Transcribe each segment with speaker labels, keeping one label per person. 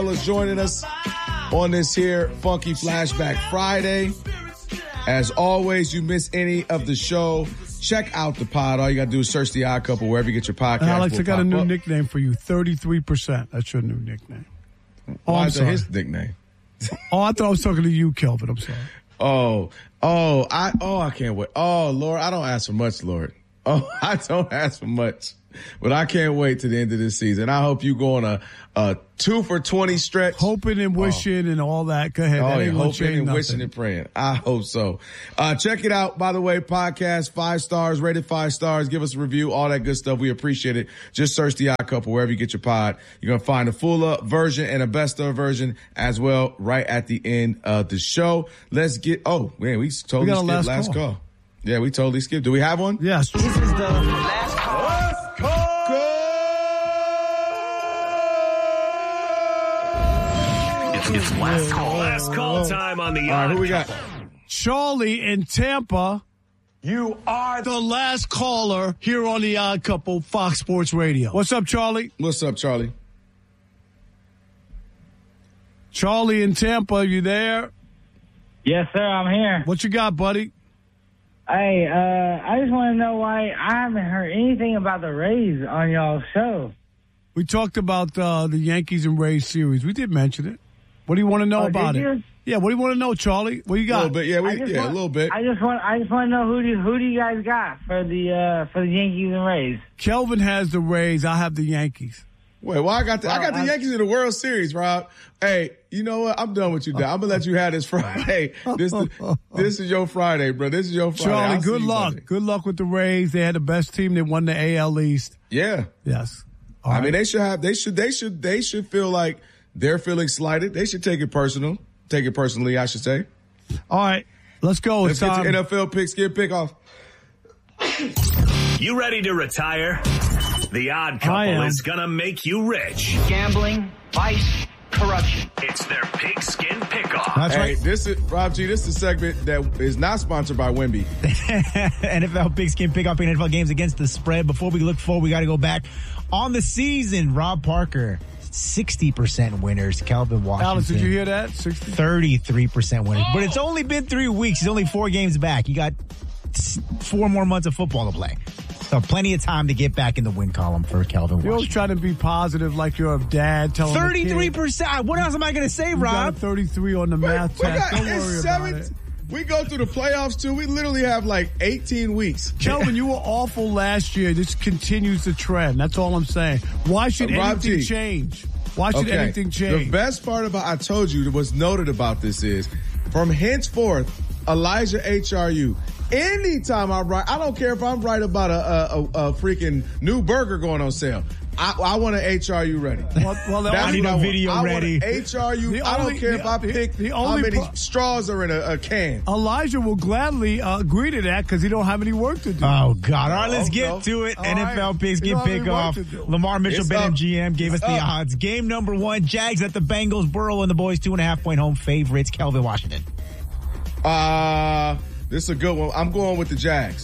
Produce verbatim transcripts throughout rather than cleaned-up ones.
Speaker 1: fellas joining us on this here Funky Flashback Friday. As always, you miss any of the show, check out the pod. All you got to do is search The Odd Couple wherever you get your podcast.
Speaker 2: Alex, I got a new
Speaker 1: up.
Speaker 2: nickname for you, thirty-three percent. That's your new nickname. Oh,
Speaker 1: Why
Speaker 2: I'm
Speaker 1: is that
Speaker 2: sorry.
Speaker 1: his nickname?
Speaker 2: Oh, I thought I was talking to you, Kelvin. I'm sorry.
Speaker 1: Oh, oh, I, oh, I can't wait. Oh, Lord, I don't ask for much, Lord. Oh, I don't ask for much. But I can't wait to the end of this season. I hope you go on a, a two for twenty stretch.
Speaker 2: Hoping and wishing oh. and all that. Go ahead.
Speaker 1: Oh,
Speaker 2: that
Speaker 1: yeah,
Speaker 2: ain't gonna
Speaker 1: hoping
Speaker 2: change
Speaker 1: and
Speaker 2: nothing.
Speaker 1: wishing and praying. I hope so. Uh, check it out, by the way, podcast, five stars, rated five stars. Give us a review, all that good stuff. We appreciate it. Just search The Odd Couple wherever you get your pod. You're going to find a full up version and a best of version as well right at the end of the show. Let's get, oh, man, we totally
Speaker 2: we got a
Speaker 1: skipped
Speaker 2: last,
Speaker 1: last
Speaker 2: call.
Speaker 1: call. Yeah, we totally skipped. Do we have one?
Speaker 2: Yes.
Speaker 3: This is the last call.
Speaker 1: Last call.
Speaker 4: It's last call. Last call time on the
Speaker 1: All right, who we got?
Speaker 2: Charlie in Tampa.
Speaker 3: You are
Speaker 2: The last caller here on The Odd Couple, Fox Sports Radio. What's up, Charlie?
Speaker 1: What's up, Charlie?
Speaker 2: Charlie in Tampa, you there?
Speaker 5: Yes, sir, I'm here.
Speaker 2: What you got, buddy?
Speaker 5: Hey, uh, I just want to know why I haven't heard anything about the Rays on y'all's show.
Speaker 2: We talked about uh, the Yankees and Rays series. We did mention it. What do you want to know
Speaker 5: Oh,
Speaker 2: about
Speaker 5: did
Speaker 2: it?
Speaker 5: you?
Speaker 2: Yeah, what do you want to know, Charlie? What you
Speaker 1: A
Speaker 2: got?
Speaker 1: little bit, yeah,
Speaker 5: I
Speaker 1: we,
Speaker 5: just
Speaker 1: yeah,
Speaker 5: want-
Speaker 1: a little bit.
Speaker 5: I just want I just want to know who do who do you guys got for the uh, for the Yankees and Rays?
Speaker 2: Kelvin has the Rays. I have the Yankees.
Speaker 1: Wait, well, I got the, I got the
Speaker 5: Well, I-
Speaker 1: Yankees in the World Series, Rob. Hey, you know what? I'm done with you, Dan. I'm gonna let you have this Friday. This, this is your Friday, bro. This is your Friday.
Speaker 2: Charlie,
Speaker 1: I'll see
Speaker 2: good
Speaker 1: you
Speaker 2: luck.
Speaker 1: Monday.
Speaker 2: Good luck with the Rays. They had the best team. They won the A L East.
Speaker 1: Yeah,
Speaker 2: Yes. All
Speaker 1: I
Speaker 2: right.
Speaker 1: mean, they should have. They should. They should. They should feel like they're feeling slighted. They should take it personal. Take it personally, I should say.
Speaker 2: All right. Let's go.
Speaker 1: Let's
Speaker 2: It's
Speaker 1: get
Speaker 2: time.
Speaker 1: to N F L picks. Get pick off.
Speaker 4: You ready to retire? The Odd
Speaker 2: I
Speaker 4: Couple
Speaker 2: am.
Speaker 4: is gonna make you rich.
Speaker 3: gambling, vice, corruption.
Speaker 4: It's their pigskin pickoff.
Speaker 2: That's
Speaker 1: Hey,
Speaker 2: right.
Speaker 1: this is Rob G. This is a segment that is not sponsored by Wemby.
Speaker 6: N F L Pigskin pick up N F L games against the spread. Before we look forward, we got to go back on the season. Rob Parker, sixty percent winners. Calvin Washington,
Speaker 2: Alex, did you hear that? sixty
Speaker 6: thirty-three percent winners. But it's only been three weeks. He's only four games back. You got s- four more months of football to play. So plenty of time to get back in the win column for Calvin
Speaker 2: You always
Speaker 6: Washington.
Speaker 2: try to be positive like you're a dad telling
Speaker 6: thirty-three
Speaker 2: the kid.
Speaker 6: percent. What else am I going to say,
Speaker 2: You got a
Speaker 6: Rob?
Speaker 2: thirty-three on the math
Speaker 1: We
Speaker 2: test.
Speaker 1: got
Speaker 2: Don't
Speaker 1: it's
Speaker 2: worry
Speaker 1: seven.
Speaker 2: about it.
Speaker 1: We go through the playoffs too. We literally have like eighteen weeks.
Speaker 2: Kelvin, you were awful last year. This continues the trend. That's all I'm saying. Why should
Speaker 1: Uh, Rob
Speaker 2: anything
Speaker 1: G.
Speaker 2: change? Why should
Speaker 1: Okay.
Speaker 2: anything change?
Speaker 1: The best part about I told you what's noted about this is from henceforth, Elijah H R U. Anytime I write, I don't care if I'm right about a, a, a, a freaking new burger going on sale. I, I want an H R U ready.
Speaker 2: Well, well, the
Speaker 1: That's
Speaker 2: only-
Speaker 6: need
Speaker 1: what
Speaker 6: a
Speaker 1: want.
Speaker 6: video
Speaker 1: I
Speaker 6: ready.
Speaker 1: Want an H R U.
Speaker 2: The
Speaker 1: I don't
Speaker 2: only-
Speaker 1: care
Speaker 2: the-
Speaker 1: if I
Speaker 2: the-
Speaker 1: pick
Speaker 2: the
Speaker 1: how
Speaker 2: only
Speaker 1: many
Speaker 2: pro-
Speaker 1: straws are in a, a can.
Speaker 2: Elijah will gladly uh, agree to that because he don't have any work to do.
Speaker 6: Oh, God. All right, let's
Speaker 1: Oh,
Speaker 6: get
Speaker 1: no.
Speaker 6: to it.
Speaker 2: All
Speaker 6: N F L
Speaker 2: right.
Speaker 6: Pigskin
Speaker 2: You don't have any
Speaker 6: pick
Speaker 2: work
Speaker 6: off.
Speaker 2: to do.
Speaker 6: Lamar Mitchell,
Speaker 1: It's
Speaker 6: Ben
Speaker 1: up.
Speaker 6: M G M, gave us
Speaker 1: It's
Speaker 6: the
Speaker 1: up.
Speaker 6: odds. Game number one, Jags at the Bengals. Burrow and the boys, two and a half point home favorites. Calvin Washington.
Speaker 1: Uh, this is a good one. I'm going with the Jags.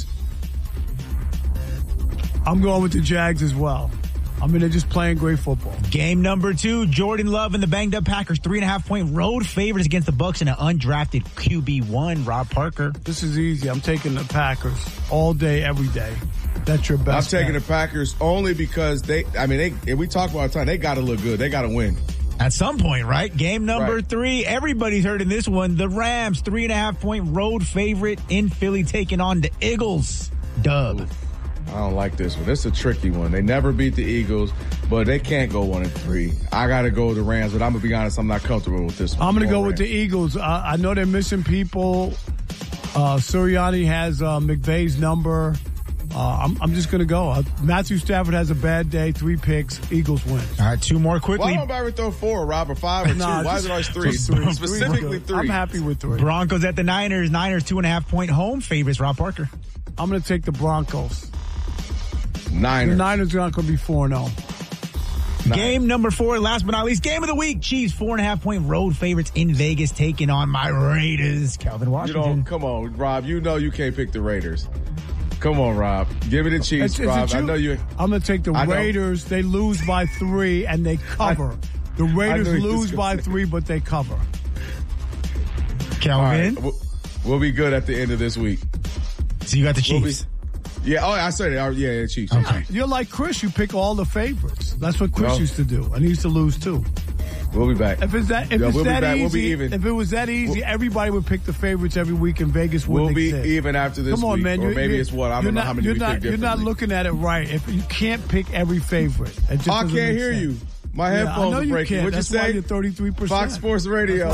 Speaker 2: I'm going with the Jags as well. I mean, they're just playing great football.
Speaker 6: Game number two, Jordan Love and the banged up Packers, three and a half point road favorites against the Bucks and an undrafted Q B one, Rob Parker.
Speaker 2: This is easy. I'm taking the Packers all day, every day. That's your
Speaker 1: I'm
Speaker 2: best.
Speaker 1: taking
Speaker 2: bet.
Speaker 1: the Packers only because they, I mean, they, and we talk about all the time, they got to look good. They got to win.
Speaker 6: At some point, right? Game number
Speaker 1: Right.
Speaker 6: three, everybody's heard in this one. The Rams, three and a half point road favorite in Philly, taking on the Eagles. Dub.
Speaker 1: I don't like this one. It's a tricky one. They never beat the Eagles, but they can't go one and three. I got to go with the Rams, but I'm going to be honest, I'm not comfortable with this one.
Speaker 2: I'm going to go with
Speaker 1: Rams.
Speaker 2: the Eagles. Uh, I know they're missing people. Uh, Sirianni has uh, McVay's number. Uh, I'm, I'm just going to go. Uh, Matthew Stafford has a bad day. Three picks. Eagles win.
Speaker 6: All right, two more
Speaker 1: Why
Speaker 6: quickly.
Speaker 1: don't I ever throw four, Rob, or five, or two?
Speaker 2: Nah,
Speaker 1: Why is
Speaker 2: just-
Speaker 1: it always three?
Speaker 2: just three.
Speaker 1: Specifically
Speaker 2: Three's good.
Speaker 1: three.
Speaker 2: I'm happy with three.
Speaker 6: Broncos at the Niners. Niners, two and a half point home favorites. Rob Parker.
Speaker 2: I'm going to take the Broncos. The
Speaker 1: Niners.
Speaker 2: Niners are not going to be four and oh.
Speaker 6: Game number four, last but not least, game of the week. Chiefs, four and a half point road favorites in Vegas, taking on my Raiders. Calvin
Speaker 1: You
Speaker 6: Washington.
Speaker 1: don't, come on, Rob. You know you can't pick the Raiders. Come on, Rob. Give me the Chiefs,
Speaker 2: It's- it's
Speaker 1: Rob.
Speaker 2: a
Speaker 1: I
Speaker 2: Ju-
Speaker 1: know you.
Speaker 2: I'm going to take the
Speaker 1: I know.
Speaker 2: Raiders. They lose by three and they cover. The Raiders
Speaker 1: I knew he was
Speaker 2: lose
Speaker 1: gonna
Speaker 2: by
Speaker 1: say-
Speaker 2: three, but they cover.
Speaker 1: All
Speaker 6: Calvin.
Speaker 1: right, we'll, we'll be good at the end of this week.
Speaker 6: So you got the
Speaker 1: We'll be-
Speaker 6: Chiefs.
Speaker 1: Yeah, oh, I said it. Oh, Yeah, yeah, Chiefs.
Speaker 6: Okay.
Speaker 2: You're like Chris. You pick all the favorites. That's what Chris
Speaker 1: Well-
Speaker 2: used to do, and he used to lose too.
Speaker 1: We'll be back.
Speaker 2: If it's that, if
Speaker 1: Yeah,
Speaker 2: it's
Speaker 1: we'll be
Speaker 2: that
Speaker 1: back.
Speaker 2: easy,
Speaker 1: We'll be even.
Speaker 2: if it was that easy, everybody would pick the favorites every week, and Vegas wouldn't
Speaker 1: We'll be
Speaker 2: exist.
Speaker 1: even after this
Speaker 2: Come on,
Speaker 1: week.
Speaker 2: man.
Speaker 1: Or
Speaker 2: You're-
Speaker 1: maybe
Speaker 2: you're-
Speaker 1: it's what? I
Speaker 2: you're
Speaker 1: don't know
Speaker 2: not-
Speaker 1: how many
Speaker 2: you're
Speaker 1: we
Speaker 2: not,
Speaker 1: pick
Speaker 2: You're not
Speaker 1: differently.
Speaker 2: looking at it right. If you can't pick every favorite, it just
Speaker 1: I
Speaker 2: doesn't
Speaker 1: can't
Speaker 2: make
Speaker 1: hear
Speaker 2: sense.
Speaker 1: you. My
Speaker 2: Yeah, I
Speaker 1: headphones
Speaker 2: know
Speaker 1: are
Speaker 2: you
Speaker 1: breaking.
Speaker 2: can't.
Speaker 1: What'd you
Speaker 2: That's why
Speaker 1: say?
Speaker 2: you're thirty-three percent.
Speaker 1: Fox Sports Radio.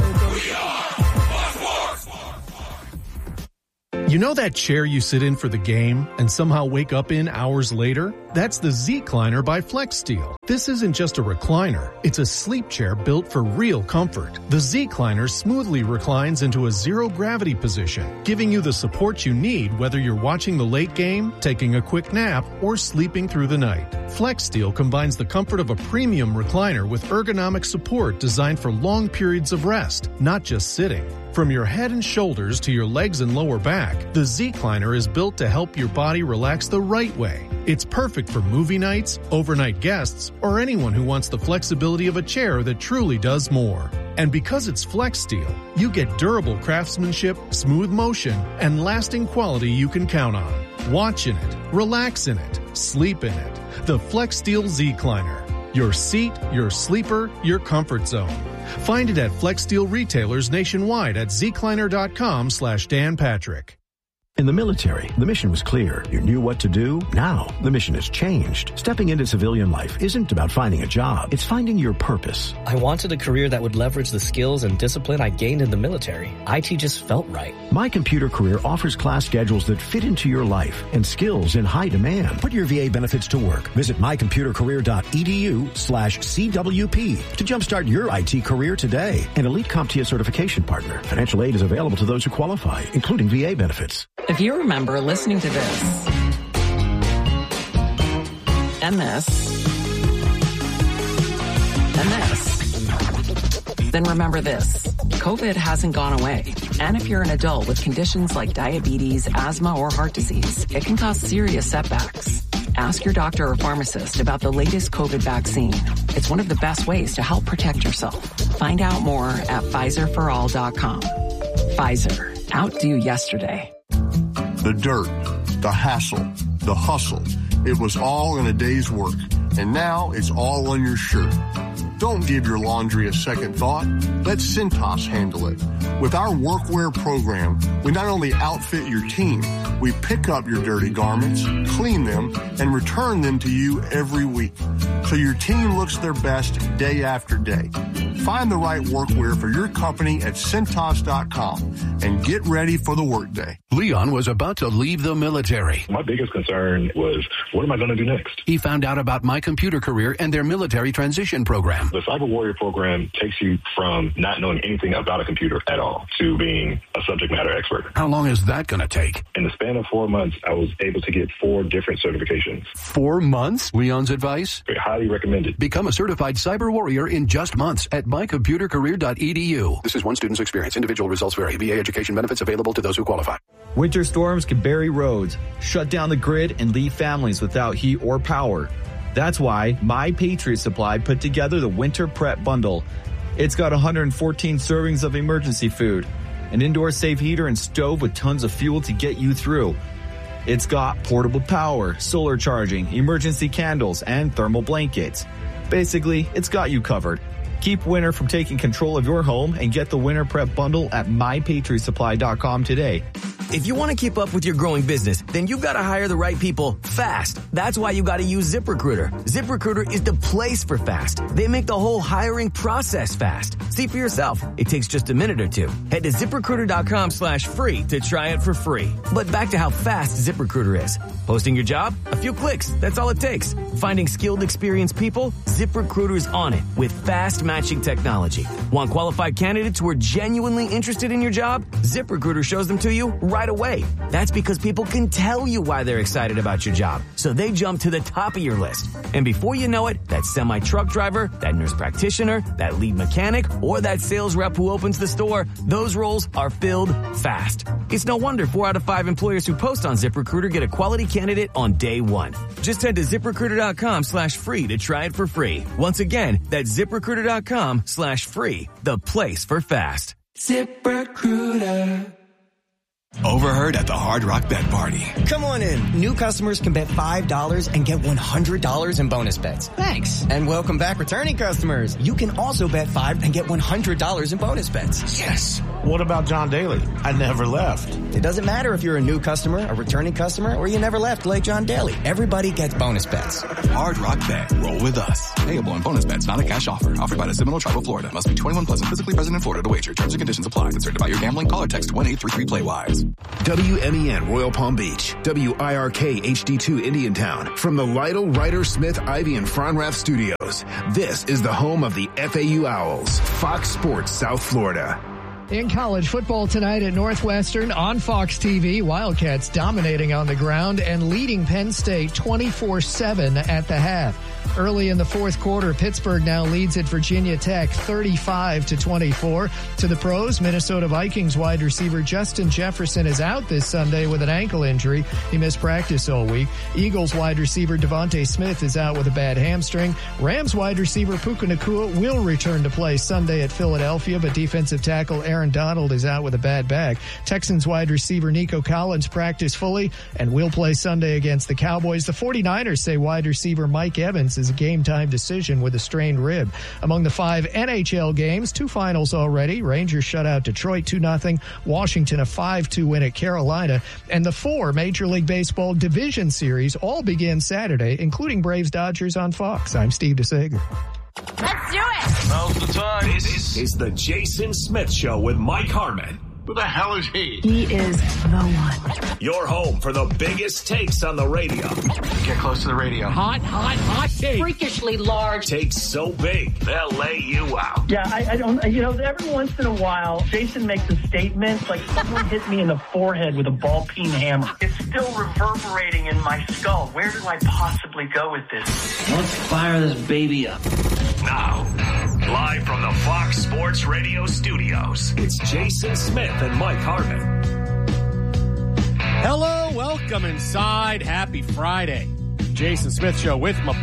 Speaker 7: You know that chair you sit in for the game and somehow wake up in hours later? That's the Z-Cliner by FlexSteel. This isn't just a recliner. It's a sleep chair built for real comfort. The Z-Cliner smoothly reclines into a zero-gravity position, giving you the support you need whether you're watching the late game, taking a quick nap, or sleeping through the night. FlexSteel combines the comfort of a premium recliner with ergonomic support designed for long periods of rest, not just sitting. From your head and shoulders to your legs and lower back, the Z-Cliner is built to help your body relax the right way. It's perfect for movie nights, overnight guests, or anyone who wants the flexibility of a chair that truly does more. And because it's FlexSteel, you get durable craftsmanship, smooth motion, and lasting quality you can count on. Watch in it, relax in it, sleep in it. The FlexSteel Z-Cliner. Your seat, your sleeper, your comfort zone. Find it at FlexSteel retailers nationwide at zcliner.com slash Dan Patrick.
Speaker 8: In the military, the mission was clear. You knew what to do. Now, the mission has changed. Stepping into civilian life isn't about finding a job. It's finding your purpose.
Speaker 9: I wanted a career that would leverage the skills and discipline I gained in the military. I T just felt right.
Speaker 8: My Computer Career offers class schedules that fit into your life and skills in high demand. Put your V A benefits to work. Visit mycomputercareer.edu slash CWP to jumpstart your I T career today. An elite CompTIA certification partner. Financial aid is available to those who qualify, including V A benefits.
Speaker 10: If you remember listening to this and this and this, then remember this. COVID hasn't gone away. And if you're an adult with conditions like diabetes, asthma, or heart disease, it can cause serious setbacks. Ask your doctor or pharmacist about the latest COVID vaccine. It's one of the best ways to help protect yourself. Find out more at Pfizer for all dot com. Pfizer. Outdo yesterday.
Speaker 11: The dirt, the hassle, the hustle. It was all in a day's work. And now it's all on your shirt. Don't give your laundry a second thought. Let Cintas handle it. With our workwear program, we not only outfit your team, we pick up your dirty garments, clean them, and return them to you every week. So your team looks their best day after day. Find the right workwear for your company at Cintas dot com and get ready for the workday.
Speaker 12: Leon was about to leave the military.
Speaker 13: My biggest concern was, what am I going to do next?
Speaker 12: He found out about My Computer Career and their military transition program.
Speaker 13: The Cyber Warrior program takes you from not knowing anything about a computer at all to being a subject matter expert.
Speaker 12: How long is that going to take?
Speaker 13: In the span of four months, I was able to get four different certifications.
Speaker 12: Four months? Leon's advice?
Speaker 13: Highly recommended.
Speaker 12: Become a certified cyber warrior in just months at my computer career dot e d u. This is one student's experience. Individual results vary. V A education benefits available to those who qualify.
Speaker 14: Winter storms can bury roads, shut down the grid, and leave families without heat or power. That's why My Patriot Supply put together the Winter Prep Bundle. It's got one hundred fourteen servings of emergency food, an indoor safe heater and stove with tons of fuel to get you through. It's got portable power, solar charging, emergency candles, and thermal blankets. Basically, it's got you covered. Keep winter from taking control of your home and get the Winter Prep Bundle at my patriot supply dot com today.
Speaker 15: If you want to keep up with your growing business, then you've got to hire the right people fast. That's why you got to use ZipRecruiter. ZipRecruiter is the place for fast. They make the whole hiring process fast. See for yourself. It takes just a minute or two. Head to ZipRecruiter.com slash free to try it for free. But back to how fast ZipRecruiter is. Posting your job? A few clicks. That's all it takes. Finding skilled, experienced people? ZipRecruiter's on it with fast matching technology. Want qualified candidates who are genuinely interested in your job? ZipRecruiter shows them to you right away. That's because people can tell you why they're excited about your job, so they jump to the top of your list. And before you know it, that semi-truck driver, that nurse practitioner, that lead mechanic, or that sales rep who opens the store, those roles are filled fast. It's no wonder four out of five employers who post on ZipRecruiter get a quality candidate on day one. Just head to ZipRecruiter ZipRecruiter.com slash free to try it for free. Once again, that's ZipRecruiter.com slash free. The place for fast.
Speaker 16: ZipRecruiter. Overheard at the Hard Rock Bet Party.
Speaker 17: Come on in. New customers can bet five dollars and get one hundred dollars in bonus bets. Thanks. And welcome back, returning customers. You can also bet five and get one hundred dollars in bonus bets.
Speaker 18: Yes. What about John Daly? I never left.
Speaker 17: It doesn't matter if you're a new customer, a returning customer, or you never left like John Daly. Everybody gets bonus bets.
Speaker 16: Hard Rock Bet. Roll with us. Payable on bonus bets, not a cash offer. Offered by the Seminole Tribe of Florida. Must be twenty-one plus and physically present in Florida to wager. Terms and conditions apply. Concerned about your gambling? Call or text one eight three three play wise.
Speaker 19: W M E N Royal Palm Beach, W I R K H D two Indiantown. From the Lytle, Ryder, Smith, Ivy, and Fronrath Studios, this is the home of the F A U Owls, Fox Sports South Florida.
Speaker 20: In college football tonight at Northwestern on Fox T V, Wildcats dominating on the ground and leading Penn State twenty-four seven at the half. Early in the fourth quarter, Pittsburgh now leads at Virginia Tech thirty-five to twenty-four. To the pros, Minnesota Vikings wide receiver Justin Jefferson is out this Sunday with an ankle injury. He missed practice all week. Eagles wide receiver Devontae Smith is out with a bad hamstring. Rams wide receiver Puka Nacua will return to play Sunday at Philadelphia, but defensive tackle Aaron Donald is out with a bad back. Texans wide receiver Nico Collins practiced fully and will play Sunday against the Cowboys. The 49ers say wide receiver Mike Evans is a game-time decision with a strained rib. Among the five N H L games, two finals already. Rangers shut out Detroit two nothing. Washington a five two win at Carolina. And the four Major League Baseball division series all begin Saturday, including Braves-Dodgers on Fox. I'm Steve DeSager.
Speaker 4: Let's do it! Now's the time. This is the Jason Smith Show with Mike Harmon.
Speaker 3: Who the hell is he?
Speaker 21: He is the one.
Speaker 4: Your home for the biggest takes on the radio.
Speaker 3: Get close to the radio.
Speaker 21: Hot, hot, hot take. Freakishly large.
Speaker 4: Takes so big, they'll lay you out.
Speaker 22: Yeah, I, I don't, you know, every once in a while, Jason makes a statement like someone hit me in the forehead with a ball peen hammer. It's still reverberating in my skull. Where do I possibly go with this?
Speaker 3: Let's fire this baby up.
Speaker 4: Now, live from the Fox Sports Radio studios, it's Jason Smith and Mike Harmon.
Speaker 23: Hello, welcome inside. Happy Friday. Jason Smith Show with my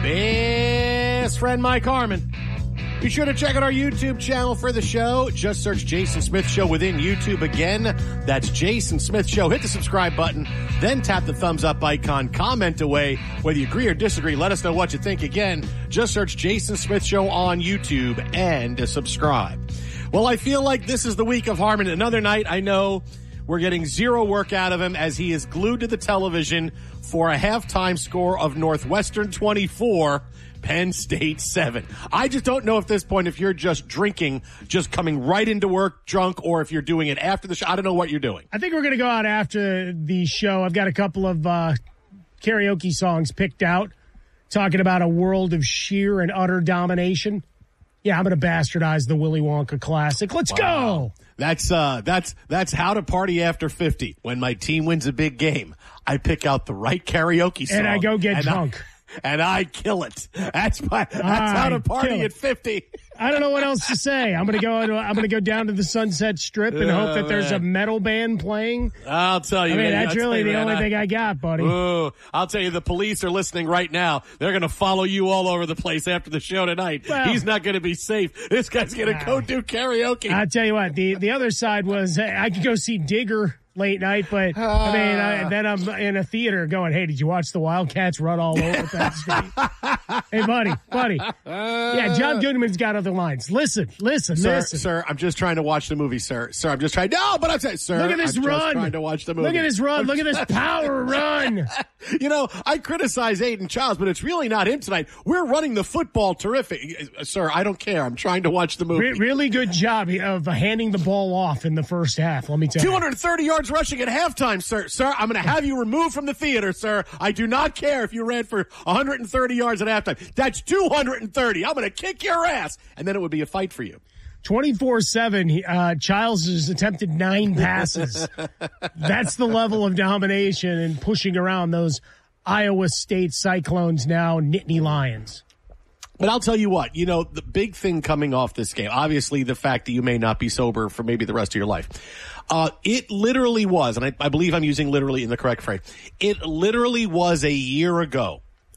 Speaker 23: best friend Mike Harmon. Be sure to check out our YouTube channel for the show. Just search Jason Smith Show within YouTube again. That's Jason Smith Show. Hit the subscribe button, then tap the thumbs up icon. Comment away. Whether you agree or disagree, let us know what you think. Again, just search Jason Smith Show on YouTube and subscribe. Well, I feel like this is the week of Harmon. Another night, I know we're getting zero work out of him as he is glued to the television for a halftime score of Northwestern twenty-four, Penn State seven. I just don't know at this point if you're just drinking, just coming right into work drunk, or if you're doing it after the show. I don't know what you're doing.
Speaker 2: I think we're going to go out after the show. I've got a couple of uh, karaoke songs picked out, talking about a world of sheer and utter domination. Yeah, I'm going to bastardize the Willy Wonka classic. Let's wow. go.
Speaker 23: That's uh, that's that's how to party after fifty. When my team wins a big game, I pick out the right karaoke song
Speaker 2: and I go get drunk.
Speaker 23: I, and I kill it. That's my. That's I how to party at fifty.
Speaker 2: I don't know what else to say. I'm gonna go. I'm gonna go down to the Sunset Strip and oh, hope that man. there's a metal band playing.
Speaker 23: I'll tell you.
Speaker 2: I mean,
Speaker 23: man,
Speaker 2: that's
Speaker 23: I'll
Speaker 2: really
Speaker 23: you,
Speaker 2: the
Speaker 23: man,
Speaker 2: only
Speaker 23: I,
Speaker 2: thing I got, buddy.
Speaker 23: Ooh, I'll tell you, the police are listening right now. They're gonna follow you all over the place after the show tonight. Well, he's not gonna be safe. This guy's gonna uh, go do karaoke.
Speaker 2: I'll tell you what. The the other side was uh, I could go see Digger late night, but uh, I mean, I, then I'm in a theater going, "Hey, did you watch the Wildcats run all over that street?" Hey, buddy, buddy. Yeah, John Goodman's got other lines. Listen, listen,
Speaker 23: sir,
Speaker 2: listen.
Speaker 23: Sir, I'm just trying to watch the movie, sir. Sir, I'm just trying. No, but I'm saying, sir.
Speaker 2: Look at this
Speaker 23: I'm
Speaker 2: run.
Speaker 23: Just trying to watch the movie.
Speaker 2: Look at this run. Look at this power run.
Speaker 23: You know, I criticize Aiden Childs, but it's really not him tonight. We're running the football terrific, sir. I don't care. I'm trying to watch the movie.
Speaker 2: Re- really good job of handing the ball off in the first half. Let me tell you.
Speaker 23: two hundred thirty yards rushing at halftime, sir. Sir, I'm going to have you removed from the theater, sir. I do not care if you ran for one hundred thirty yards at halftime. That's two hundred thirty. I'm going to kick your ass, and then it would be a fight for you.
Speaker 2: twenty-four seven, uh, Childs has attempted nine passes. That's the level of domination and pushing around those Iowa State Cyclones, now Nittany Lions.
Speaker 23: But I'll tell you what, you know, the big thing coming off this game, obviously the fact that you may not be sober for maybe the rest of your life. Uh, it literally was, and I, I believe I'm using literally in the correct phrase, it literally was a year ago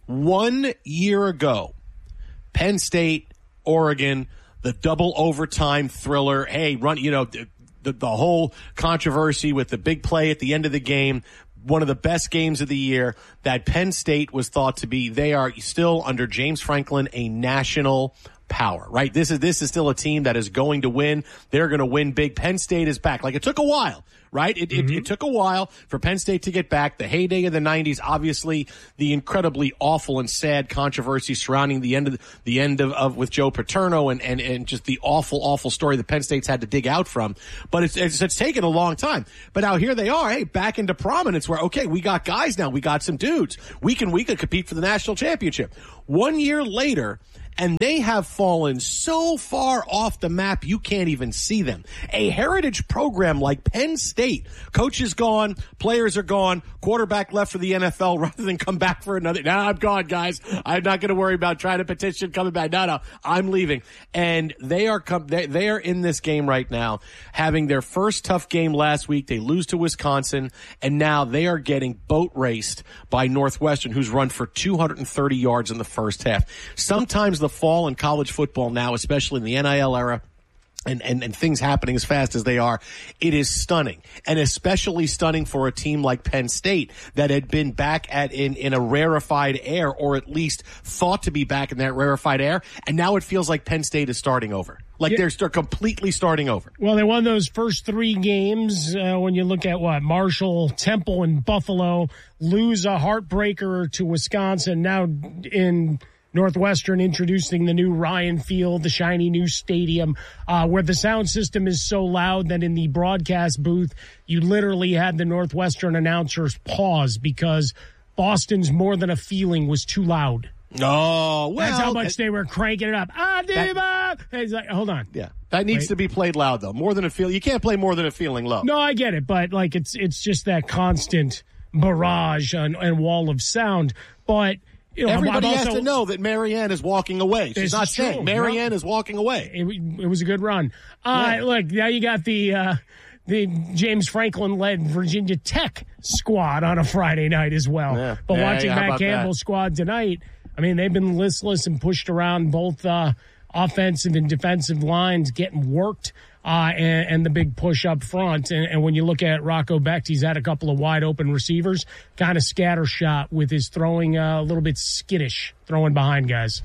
Speaker 23: One year ago, Penn State, Oregon, the double overtime thriller. Hey, run, you know, the, the, the whole controversy with the big play at the end of the game. One of the best games of the year that Penn State was thought to be. They are still under James Franklin, a national power, right? This is, this is still a team that is going to win. They're going to win big. Penn State is back. Like, it took a while, right? It, mm-hmm. it, it took a while for Penn State to get back. The heyday of the nineties, obviously the incredibly awful and sad controversy surrounding the end of the, the end of, of with Joe Paterno and, and, and just the awful, awful story that Penn State's had to dig out from. But it's, it's, it's taken a long time. But now here they are, hey, back into prominence where, okay, we got guys now. We got some dudes. We can, we can compete for the national championship. One year later, and they have fallen so far off the map you can't even see them. A heritage program like Penn State, coach is gone, players are gone, quarterback left for the N F L rather than come back for another. Now I'm gone, guys. I'm not going to worry about trying to petition coming back. No, no, I'm leaving. And they are com- they, they are in this game right now, having their first tough game last week. They lose to Wisconsin, and now they are getting boat raced by Northwestern, who's run for two hundred thirty yards in the first half. Sometimes the fall in college football now, especially in the N I L era, and, and, and things happening as fast as they are, it is stunning. And especially stunning for a team like Penn State that had been back at in, in a rarefied air, or at least thought to be back in that rarefied air. And now it feels like Penn State is starting over. Like yeah. they're, they're completely starting over.
Speaker 2: Well, they won those first three games. Uh, when you look at what, Marshall, Temple, and Buffalo, lose a heartbreaker to Wisconsin. Now in Northwestern introducing the new Ryan Field, the shiny new stadium, uh, where the sound system is so loud that in the broadcast booth, you literally had the Northwestern announcers pause because Boston's More Than a Feeling was too loud.
Speaker 23: Oh, well.
Speaker 2: That's how much they were cranking it up. Ah, that, He's like, hold on.
Speaker 23: Yeah. That needs Wait. to be played loud, though. More Than a Feeling. You can't play More Than a Feeling low.
Speaker 2: No, I get it. But, like, it's it's just that constant barrage and, and wall of sound. But, you know,
Speaker 23: everybody
Speaker 2: also,
Speaker 23: has to know that Marianne is walking away. She's not saying Marianne no. is walking away.
Speaker 2: It, it was a good run. Uh, yeah. Look, now you got the uh, the James Franklin-led Virginia Tech squad on a Friday night as well. Yeah. But yeah, watching yeah, Matt Campbell's that? squad tonight, I mean, they've been listless and pushed around both uh, offensive and defensive lines, getting worked. Uh, and, and the big push up front. And, and when you look at Rocco Becht, he's had a couple of wide open receivers, kind of scattershot with his throwing, uh, a little bit skittish, throwing behind guys.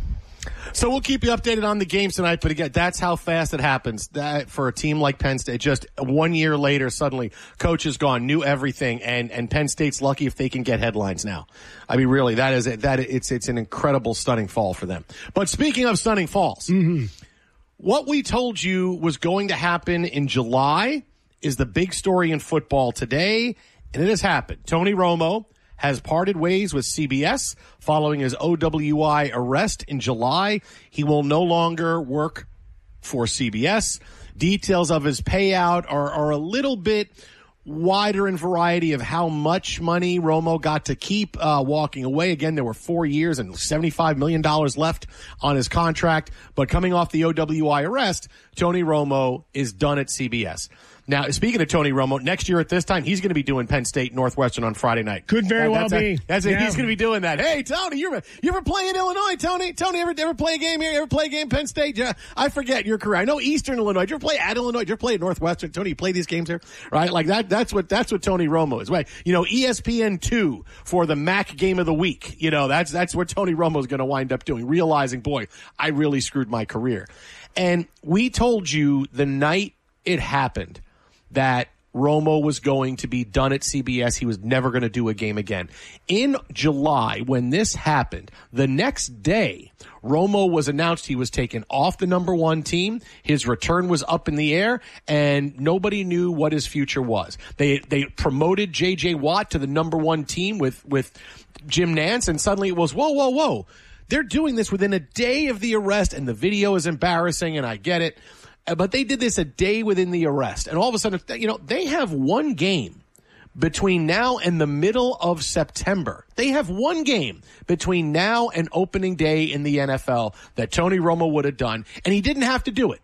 Speaker 23: So we'll keep you updated on the games tonight, but again, that's how fast it happens. That for a team like Penn State, just one year later, suddenly coach is gone, knew everything, and, and Penn State's lucky if they can get headlines now. I mean, really, that is it. That it's it's an incredible, stunning fall for them. But speaking of stunning falls.
Speaker 2: Mm-hmm.
Speaker 23: What we told you was going to happen in July is the big story in football today, and it has happened. Tony Romo has parted ways with C B S following his O W I arrest in July. He will no longer work for C B S. Details of his payout are, are a little bit wider in variety of how much money Romo got to keep uh, walking away. Again, there were four years and seventy-five million dollars left on his contract. But coming off the O W I arrest, Tony Romo is done at C B S. Now, speaking of Tony Romo, next year at this time, he's going to be doing Penn State Northwestern on Friday night.
Speaker 2: Could very
Speaker 23: that,
Speaker 2: well
Speaker 23: that's
Speaker 2: be.
Speaker 23: A, that's
Speaker 2: yeah.
Speaker 23: a, he's going to be doing that. Hey, Tony, you ever, you ever play in Illinois, Tony? Tony, ever, ever play a game here? You ever play a game Penn State? Yeah, I forget your career. I know Eastern Illinois. Did you ever play at Illinois? Did you ever play at Northwestern? Tony, you play these games here? Right? Like that, that's what, that's what Tony Romo is. Right? You know, E S P N two for the M A C game of the week. You know, that's, that's what Tony Romo is going to wind up doing, realizing, boy, I really screwed my career. And we told you the night it happened that Romo was going to be done at C B S. He was never going to do a game again. In July, when this happened, the next day, Romo was announced he was taken off the number one team. His return was up in the air, and nobody knew what his future was. They they promoted J J. Watt to the number one team with, with Jim Nantz, and suddenly it was, whoa, whoa, whoa. They're doing this within a day of the arrest, and the video is embarrassing, and I get it. But they did this a day within the arrest. And all of a sudden, you know, they have one game between now and the middle of September. They have one game between now and opening day in the N F L that Tony Romo would have done, and he didn't have to do it.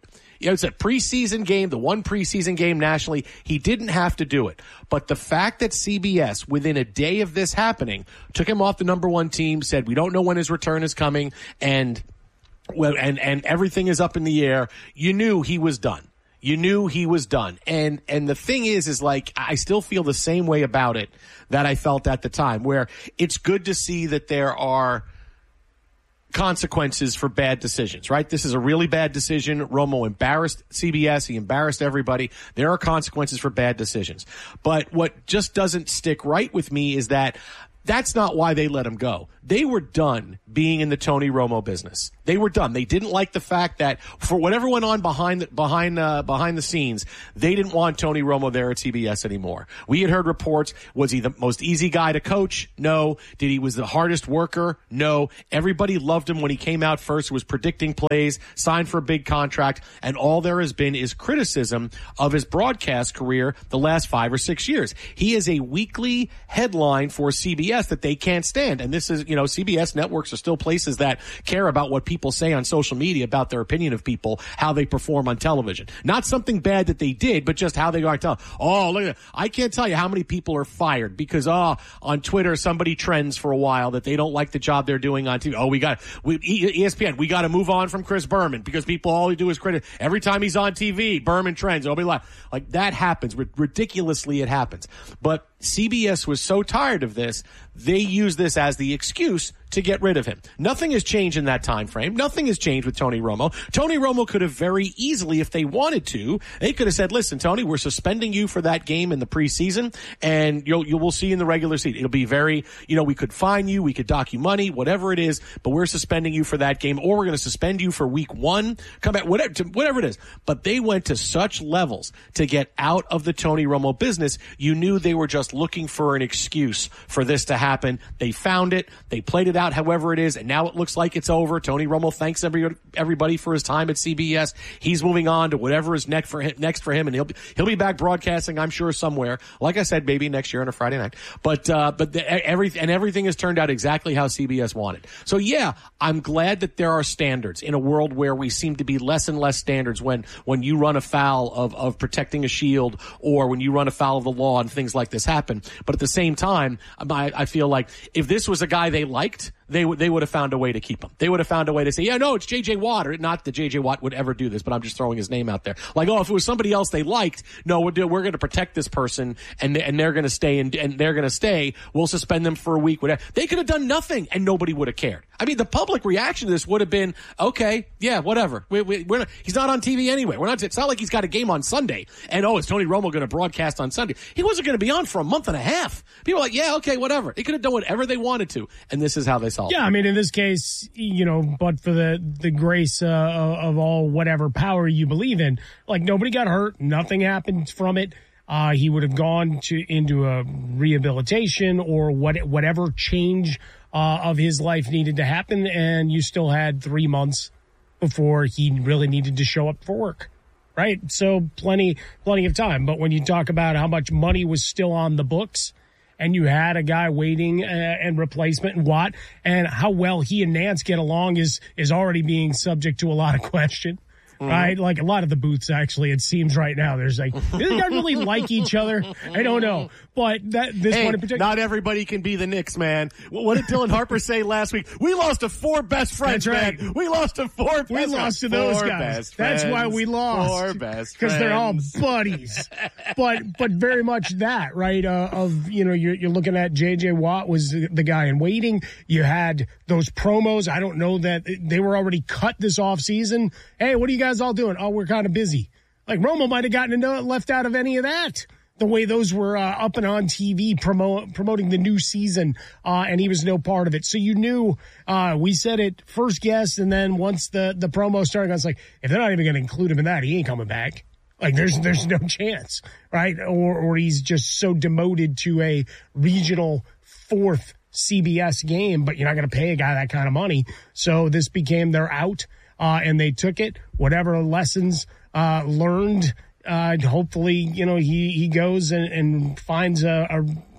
Speaker 23: You know, it's a preseason game, the one preseason game nationally. He didn't have to do it. But the fact that C B S, within a day of this happening, took him off the number one team, said, we don't know when his return is coming, and well, and, and everything is up in the air, you knew he was done. You knew he was done. And and the thing is, is like, I still feel the same way about it that I felt at the time, where it's good to see that there are consequences for bad decisions, right? This is a really bad decision. Romo embarrassed C B S. He embarrassed everybody. There are consequences for bad decisions. But what just doesn't stick right with me is that that's not why they let him go. They were done being in the Tony Romo business. They were done. They didn't like the fact that for whatever went on behind the, behind uh, behind the scenes, they didn't want Tony Romo there at C B S anymore. We had heard reports. Was he the most easy guy to coach? No. Did he was the hardest worker? No. Everybody loved him when he came out first, was predicting plays, signed for a big contract, and all there has been is criticism of his broadcast career the last five or six years. He is a weekly headline for C B S that they can't stand. And this is, you know, C B S networks are still places that care about what people say on social media about their opinion of people, how they perform on television. Not something bad that they did, but just how they are telling. Oh, look at that. I can't tell you how many people are fired because, oh, on Twitter, somebody trends for a while that they don't like the job they're doing on T V. Oh, we got, we, E S P N, we got to move on from Chris Berman because people, all they do is credit. Every time he's on T V, Berman trends. It'll be like, like that happens. R- ridiculously, it happens. But C B S was so tired of this, they used this as the excuse to get rid of him. Nothing has changed in that time frame. Nothing has changed with Tony Romo. Tony Romo could have very easily, if they wanted to, they could have said, listen, Tony, we're suspending you for that game in the preseason, and you'll, you will see in the regular season. It'll be very, you know, we could fine you, we could dock you money, whatever it is, but we're suspending you for that game, or we're going to suspend you for week one, come back, whatever, whatever it is. But they went to such levels to get out of the Tony Romo business. You knew they were just looking for an excuse for this to happen. They found it. They played it out however it is, and now it looks like it's over. Tony Romo thanks everybody, everybody for his time at C B S. He's moving on to whatever is next for him, next for him, and he'll be, he'll be back broadcasting, I'm sure, somewhere. Like I said, maybe next year on a Friday night. But uh, but the, every and everything has turned out exactly how C B S wanted. So yeah, I'm glad that there are standards in a world where we seem to be less and less standards when when you run afoul of of protecting a shield, or when you run afoul of the law and things like this happen. But at the same time, I, I feel like if this was a guy they liked, they would they would have found a way to keep him. They would have found a way to say, yeah, no, it's J J Watt. Or not that J J Watt would ever do this, but I'm just throwing his name out there. Like, oh, if it was somebody else they liked, no, we're do, we're going to protect this person, and and they're going to stay and and they're going to stay. We'll suspend them for a week. Whatever. They could have done nothing, and nobody would have cared. I mean, the public reaction to this would have been, okay, yeah, whatever. We, we, we're not, he's not on T V anyway. We're not. It's not like he's got a game on Sunday, and oh, is Tony Romo going to broadcast on Sunday? He wasn't going to be on for a month and a half. People are like, yeah, okay, whatever. They could have done whatever they wanted to, and this is how they solved it.
Speaker 2: Yeah, I mean, in this case, you know, but for the the grace uh, of all whatever power you believe in, like nobody got hurt, nothing happened from it. Uh, he would have gone to into a rehabilitation or what whatever change uh, of his life needed to happen, and you still had three months before he really needed to show up for work, right? So plenty plenty of time. But when you talk about how much money was still on the books, and you had a guy waiting uh, and replacement and Watt, and how well he and Nance get along is is already being subject to a lot of question. Mm-hmm. Right? Like a lot of the booths, actually, it seems right now. There's like, do they guys really like each other? I don't know. But that this
Speaker 23: hey,
Speaker 2: one in particular.
Speaker 23: Not everybody can be the Knicks, man. What did Dylan Harper say last week? We lost to four best friends,
Speaker 2: That's right.
Speaker 23: man. We lost to four best
Speaker 2: We lost to those guys. That's
Speaker 23: friends,
Speaker 2: why we lost.
Speaker 23: Four best
Speaker 2: Because they're all
Speaker 23: friends.
Speaker 2: buddies. but but very much that, right? Uh, of, you know, you're, you're looking at J J Watt was the, the guy in waiting. You had those promos. I don't know that they were already cut this offseason. Hey, what are you guys all doing? Oh, we're kind of busy. Like Romo might have gotten to left out of any of that. The way those were uh, up and on T V promo- promoting the new season, uh, and he was no part of it. So you knew, uh, we said it first guess, and then once the, the promo started, I was like, if they're not even going to include him in that, he ain't coming back. Like there's there's no chance, right? Or or he's just so demoted to a regional fourth C B S game, but you're not going to pay a guy that kind of money. So this became their out, uh, and they took it. Whatever lessons uh, learned. Uh, hopefully, you know, he, he goes and, and finds a, a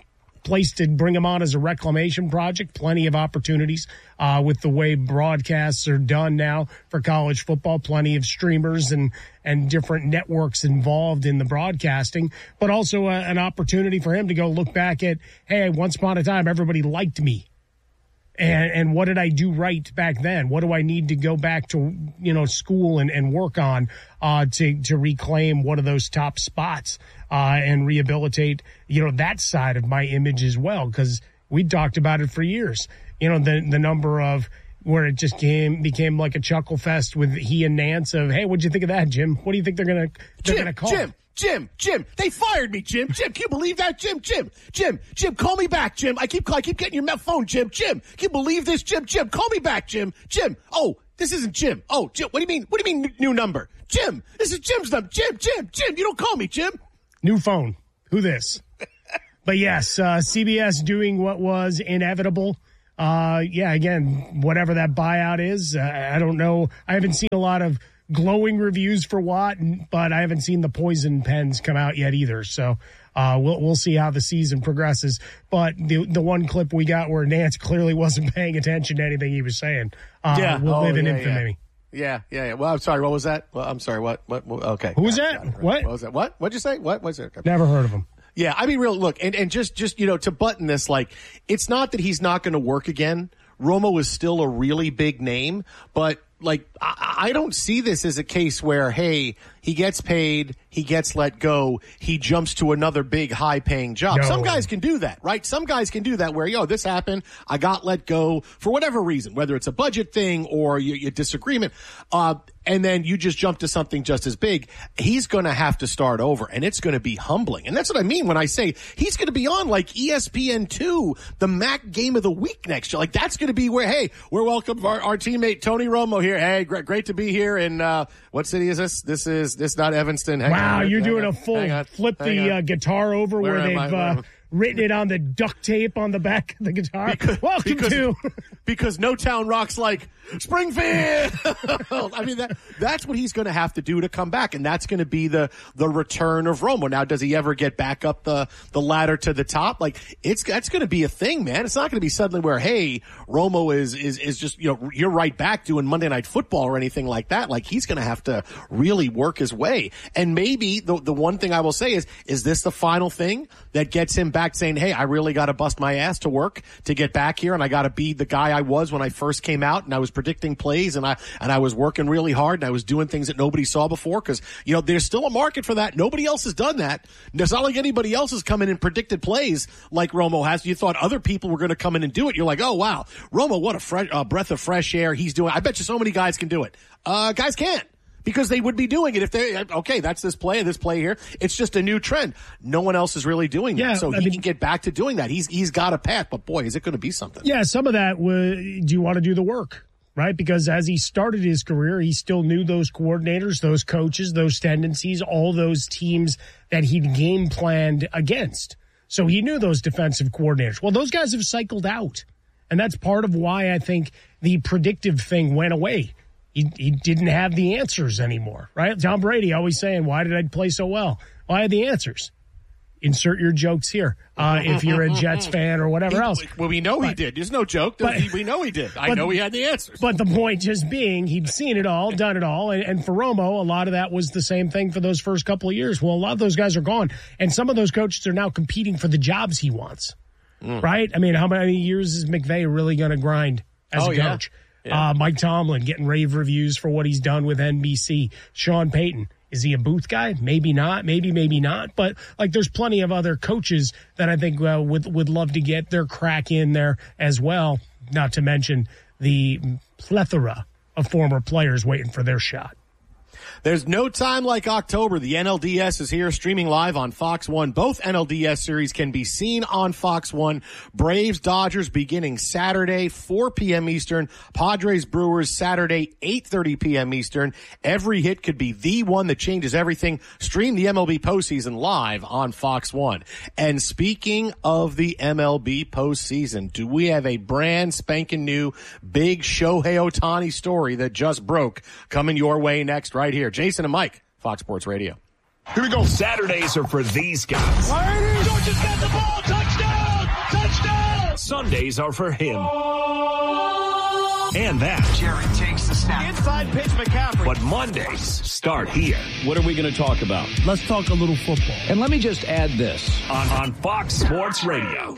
Speaker 2: place to bring him on as a reclamation project. Plenty of opportunities uh, with the way broadcasts are done now for college football. Plenty of streamers and, and different networks involved in the broadcasting, but also a, an opportunity for him to go look back at, hey, once upon a time, everybody liked me. And and what did I do right back then? What do I need to go back to, you know, school and, and work on uh, to to reclaim one of those top spots uh, and rehabilitate, you know, that side of my image as well? Because we talked about it for years. You know, the the number of where it just came became like a chuckle fest with he and Nance of, hey, what'd you think of that, Jim? What do you think they're gonna they're
Speaker 23: Jim,
Speaker 2: gonna call?
Speaker 23: Jim. Jim, Jim, they fired me, Jim. Jim, can you believe that? Jim, Jim, Jim, Jim, call me back, Jim. I keep I keep getting your phone, Jim. Jim, can you believe this, Jim? Jim, call me back, Jim. Jim, oh, this isn't Jim. Oh, Jim, what do you mean? What do you mean new number? Jim, this is Jim's number. Jim, Jim, Jim, you don't call me, Jim.
Speaker 2: New phone. Who this? But yes, uh, C B S doing what was inevitable. Uh, yeah, again, whatever that buyout is, uh, I don't know. I haven't seen a lot of glowing reviews for Watt, but I haven't seen the poison pens come out yet either. So uh, we'll we'll see how the season progresses. But the the one clip we got where Nance clearly wasn't paying attention to anything he was saying, uh,
Speaker 23: yeah.
Speaker 2: will
Speaker 23: oh,
Speaker 2: live in
Speaker 23: yeah,
Speaker 2: infamy.
Speaker 23: Yeah. yeah, yeah, yeah. Well, I'm sorry. What was that? Well, I'm sorry. What? What? what okay.
Speaker 2: Who was
Speaker 23: got,
Speaker 2: that?
Speaker 23: got
Speaker 2: What?
Speaker 23: What was that? What? What'd you say? What was it?
Speaker 2: Never heard of him.
Speaker 23: Yeah, I mean, real look, and, and just just you know, to button this, like, it's not that he's not going to work again. Romo is still a really big name, but like, I, I don't see this as a case where, hey, he gets paid, he gets let go, he jumps to another big high paying job.
Speaker 2: No.
Speaker 23: Some guys can do that, right? Some guys can do that where, yo, this happened, I got let go for whatever reason, whether it's a budget thing or you, you disagreement, uh, and then you just jump to something just as big. He's going to have to start over, and it's going to be humbling. And that's what I mean when I say he's going to be on like E S P N two, the M A C game of the week next year. Like, that's going to be where, hey, we're welcome our, our teammate Tony Romo here. Hey, great, great to be here. And uh, what city is this? This is this not Evanston. Hang
Speaker 2: wow,
Speaker 23: on,
Speaker 2: you're
Speaker 23: hang
Speaker 2: doing
Speaker 23: on,
Speaker 2: a full
Speaker 23: hang on,
Speaker 2: flip
Speaker 23: hang
Speaker 2: the
Speaker 23: on.
Speaker 2: uh, guitar over
Speaker 23: Where
Speaker 2: where
Speaker 23: am
Speaker 2: they've
Speaker 23: I? Where
Speaker 2: uh,
Speaker 23: am I?
Speaker 2: written it on the duct tape on the back of the guitar.
Speaker 23: Because,
Speaker 2: Welcome
Speaker 23: because,
Speaker 2: to
Speaker 23: because No Town Rock's like Springfield. I mean, that that's what he's going to have to do to come back, and that's going to be the the return of Romo. Now, does he ever get back up the the ladder to the top? Like, it's that's going to be a thing, man. It's not going to be suddenly where, hey, Romo is is is just, you know, you're right back doing Monday Night Football or anything like that. Like, he's going to have to really work his way. And maybe the the one thing I will say is, is this the final thing that gets him back saying, hey, I really got to bust my ass to work to get back here, and I got to be the guy I was when I first came out, and I was predicting plays, and I and I was working really hard, and I was doing things that nobody saw before, because, you know, there's still a market for that. Nobody else has done that. It's not like anybody else has come in and predicted plays like Romo has. You thought other people were going to come in and do it. You're like, oh, wow, Romo, what a fresh, uh, breath of fresh air he's doing. I bet you so many guys can do it. Uh, guys can't. Because they would be doing it if they, okay, that's this play, this play here. It's just a new trend. No one else is really doing
Speaker 2: Yeah,
Speaker 23: that. So
Speaker 2: I
Speaker 23: he
Speaker 2: mean-
Speaker 23: can get back to doing that. He's He's got a path, but boy, is it going to be something.
Speaker 2: Yeah, some of that was, do you want to do the work, right? Because as he started his career, he still knew those coordinators, those coaches, those tendencies, all those teams that he'd game planned against. So he knew those defensive coordinators. Well, those guys have cycled out. And that's part of why I think the predictive thing went away. He, he didn't have the answers anymore, right? Tom Brady always saying, why did I play so well? Well, I had the answers. Insert your jokes here uh, if you're a Jets fan or whatever
Speaker 23: He-
Speaker 2: else.
Speaker 23: Well, we know he
Speaker 2: But-
Speaker 23: did. There's no joke.
Speaker 2: but-
Speaker 23: we know he did. I
Speaker 2: but-
Speaker 23: know he had the answers.
Speaker 2: But the point just being, he'd seen it all, done it all. And, and for Romo, a lot of that was the same thing for those first couple of years. Well, a lot of those guys are gone. And some of those coaches are now competing for the jobs he wants,
Speaker 23: Mm.
Speaker 2: right? I mean, how many years is McVay really going to grind as
Speaker 23: Oh,
Speaker 2: a
Speaker 23: yeah.
Speaker 2: coach?
Speaker 23: Yeah.
Speaker 2: Uh, Mike Tomlin getting rave reviews for what he's done with N B C. Sean Payton, is he a booth guy? Maybe not. Maybe, maybe not. But like, there's plenty of other coaches that I think uh, would would love to get their crack in there as well. Not to mention the plethora of former players waiting for their shot.
Speaker 23: There's no time like October. The N L D S is here, streaming live on Fox one. Both N L D S series can be seen on Fox one. Braves, Dodgers beginning Saturday, four p.m. Eastern. Padres, Brewers, Saturday, eight thirty p.m. Eastern. Every hit could be the one that changes everything. Stream the M L B postseason live on Fox one. And speaking of the M L B postseason, do we have a brand spanking new big Shohei Ohtani story that just broke coming your way next right here? Jason and Mike, Fox Sports Radio.
Speaker 4: Here we go. Saturdays are for these guys.
Speaker 1: George has got the ball. Touchdown!
Speaker 4: Touchdown! Sundays are for him. And that.
Speaker 3: Jared takes the snap.
Speaker 4: Inside pitch McCaffrey. But Mondays start here.
Speaker 1: What are we going to talk about?
Speaker 2: Let's talk a little football.
Speaker 1: And let me just add this.
Speaker 4: On, on Fox Sports Radio.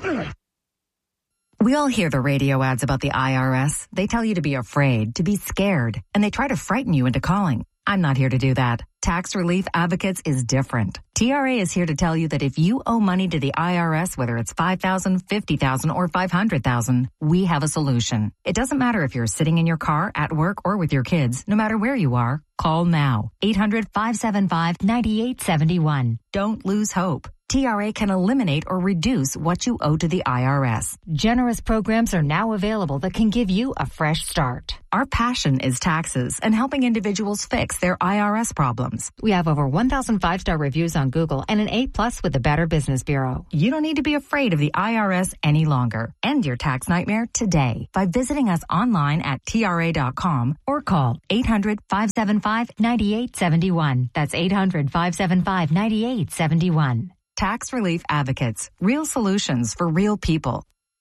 Speaker 5: We all hear the radio ads about the I R S. They tell you to be afraid, to be scared, and they try to frighten you into calling. I'm not here to do that. Tax Relief Advocates is different. T R A is here to tell you that if you owe money to the I R S, whether it's five thousand dollars, fifty thousand dollars, or five hundred thousand dollars, we have a solution. It doesn't matter if you're sitting in your car, at work, or with your kids. No matter where you are, call now. eight hundred, five seven five, nine eight seven one. Don't lose hope. T R A can eliminate or reduce what you owe to the I R S. Generous programs are now available that can give you a fresh start. Our passion is taxes and helping individuals fix their I R S problems. We have over one thousand five-star reviews on Google and an A plus with the Better Business Bureau. You don't need to be afraid of the I R S any longer. End your tax nightmare today by visiting us online at T R A dot com or call eight hundred, five seven five, nine eight seven one. That's eight hundred, five seven five, nine eight seven one. Tax Relief Advocates. Real solutions for real people.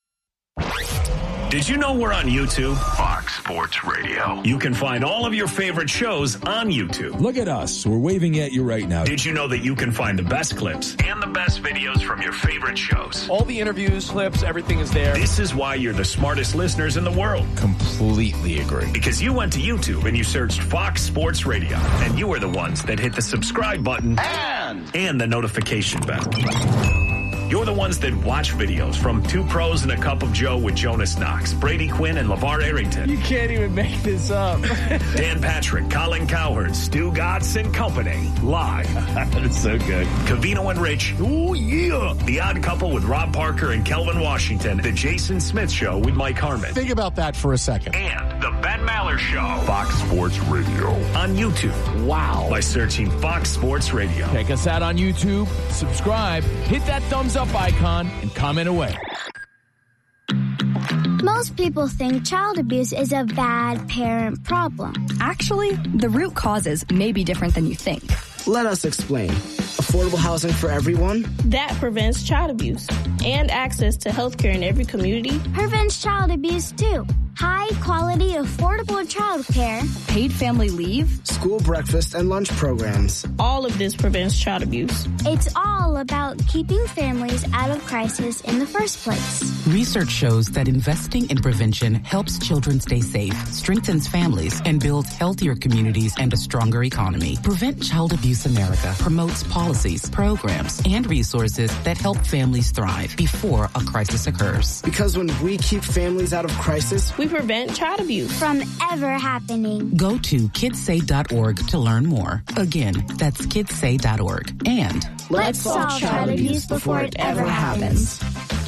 Speaker 4: Did you know we're on YouTube?
Speaker 3: Fox Sports Radio.
Speaker 4: You can find all of your favorite shows on YouTube.
Speaker 6: Look at us. We're waving at you right now.
Speaker 4: Did you know that you can find the best clips and the best videos from your favorite shows?
Speaker 24: All the interviews, clips, everything is there.
Speaker 4: This is why you're the smartest listeners in the world.
Speaker 6: Completely agree.
Speaker 4: Because you went to YouTube and you searched Fox Sports Radio, and you are the ones that hit the subscribe button
Speaker 3: and,
Speaker 4: and the notification bell. You're the ones that watch videos from Two Pros and a Cup of Joe with Jonas Knox, Brady Quinn, and LeVar Arrington.
Speaker 24: You can't even make this up.
Speaker 4: Dan Patrick, Colin Cowherd, Stu Gatz and Company. Live.
Speaker 6: That's so good.
Speaker 4: Covino and Rich.
Speaker 6: Oh, yeah.
Speaker 4: The Odd Couple with Rob Parker and Kelvin Washington. The Jason Smith Show with Mike Harmon.
Speaker 23: Think about that for a second.
Speaker 4: And The Ben Maller Show.
Speaker 3: Fox Sports Radio.
Speaker 4: On YouTube.
Speaker 24: Wow.
Speaker 4: By searching Fox Sports Radio.
Speaker 24: Check us out on YouTube. Subscribe. Hit that thumbs up icon and comment away.
Speaker 25: Most people think child abuse is a bad parent problem.
Speaker 26: Actually, the root causes may be different than you think.
Speaker 27: Let us explain. Affordable housing for everyone?
Speaker 28: That prevents child abuse. And access to health care in every community.
Speaker 25: Prevents child abuse, too. High quality, affordable child care.
Speaker 26: Paid family leave.
Speaker 27: School breakfast and lunch programs.
Speaker 28: All of this prevents child abuse.
Speaker 25: It's all about keeping families out of crisis in the first place.
Speaker 29: Research shows that investing in prevention helps children stay safe, strengthens families, and builds healthier communities and a stronger economy. Prevent Child Abuse America promotes policies, programs, and resources that help families thrive before a crisis occurs.
Speaker 27: Because when we keep families out of crisis,
Speaker 28: we prevent child abuse
Speaker 25: from ever happening.
Speaker 29: Go to kids say dot org to learn more. Again, that's kids say dot org. And
Speaker 25: let's solve child abuse before it ever happens.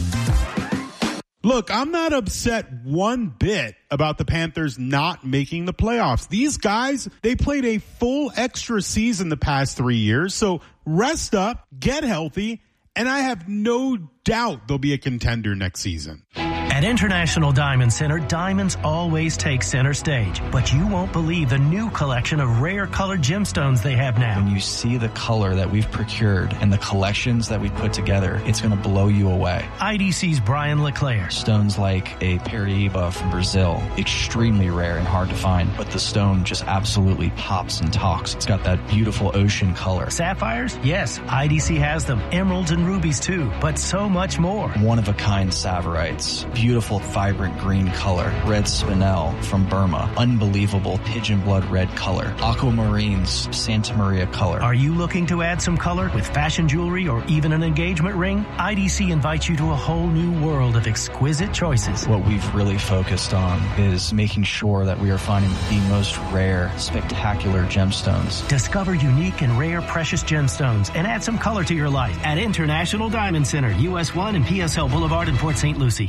Speaker 30: Look, I'm not upset one bit about the Panthers not making the playoffs. These guys, they played a full extra season the past three years. So rest up, get healthy, and I have no doubt they'll be a contender next season.
Speaker 31: At International Diamond Center, diamonds always take center stage, but you won't believe the new collection of rare colored gemstones they have now.
Speaker 32: When you see the color that we've procured and the collections that we put together, it's going to blow you away.
Speaker 31: I D C's Brian LeClaire.
Speaker 32: Stones like a Paraíba from Brazil, extremely rare and hard to find, but the stone just absolutely pops and talks. It's got that beautiful ocean color.
Speaker 31: Sapphires? Yes, I D C has them. Emeralds and rubies too, but so much more.
Speaker 32: One-of-a-kind Saverites. Beautiful, vibrant green color. Red spinel from Burma. Unbelievable pigeon blood red color. Aquamarines, Santa Maria color.
Speaker 31: Are you looking to add some color with fashion jewelry or even an engagement ring? I D C invites you to a whole new world of exquisite choices.
Speaker 32: What we've really focused on is making sure that we are finding the most rare, spectacular gemstones.
Speaker 31: Discover unique and rare precious gemstones and add some color to your life at International Diamond Center, U S one and P S L Boulevard in Port Saint Lucie.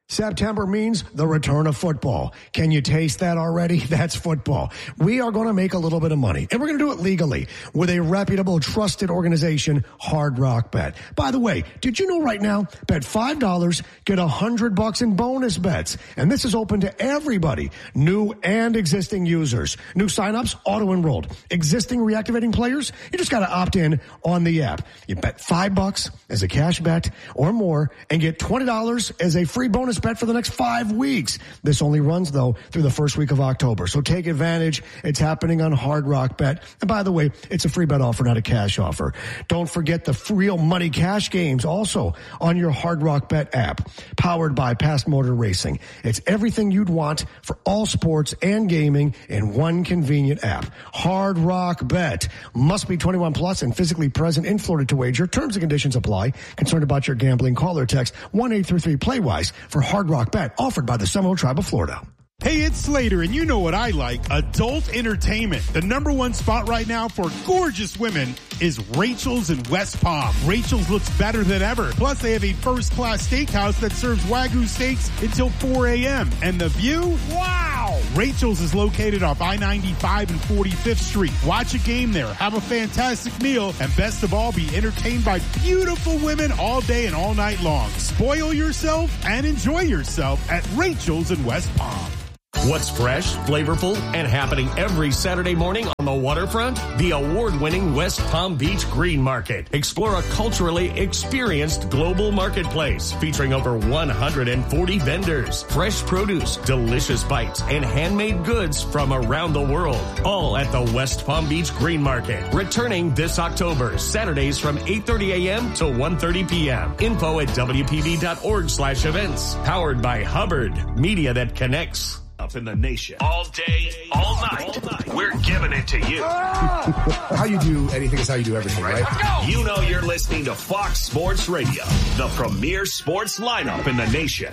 Speaker 7: September means the return of football. Can you taste that already? That's football. We are going to make a little bit of money, and we're going to do it legally with a reputable, trusted organization, Hard Rock Bet. By the way, did you know right now, bet five dollars, get one hundred bucks in bonus bets. And this is open to everybody, new and existing users. New signups, auto-enrolled. Existing reactivating players, you just got to opt in on the app. You bet five bucks as a cash bet or more and get twenty dollars as a free bonus bet for the next five weeks. This only runs, though, through the first week of October. So take advantage. It's happening on Hard Rock Bet. And by the way, it's a free bet offer, not a cash offer. Don't forget the real money cash games also on your Hard Rock Bet app, powered by Past Motor Racing. It's everything you'd want for all sports and gaming in one convenient app. Hard Rock Bet. Must be twenty-one plus and physically present in Florida to wager. Terms and conditions apply. Concerned about your gambling? Call or text one eight three three play wise for Hard Rock Bet, offered by the Seminole Tribe of Florida.
Speaker 30: Hey, it's Slater, and you know what I like. Adult entertainment. The number one spot right now for gorgeous women is Rachel's in West Palm. Rachel's looks better than ever. Plus, they have a first-class steakhouse that serves Wagyu steaks until four a.m. And the view? Wow! Rachel's is located off I ninety-five and forty-fifth Street. Watch a game there, have a fantastic meal, and best of all, be entertained by beautiful women all day and all night long. Spoil yourself and enjoy yourself at Rachel's in West Palm.
Speaker 4: What's fresh, flavorful, and happening every Saturday morning on the waterfront? The award-winning West Palm Beach Green Market. Explore a culturally experienced global marketplace featuring over one hundred forty vendors, fresh produce, delicious bites, and handmade goods from around the world. All at the West Palm Beach Green Market. Returning this October, Saturdays from eight thirty a.m. to one thirty p.m. Info at W P B dot org slash events. Powered by Hubbard, media that connects. Up in the nation. All day, all night. All night. We're giving it to you.
Speaker 8: How you do anything is how you do everything, right?
Speaker 4: You know you're listening to Fox Sports Radio, the premier sports lineup in the nation.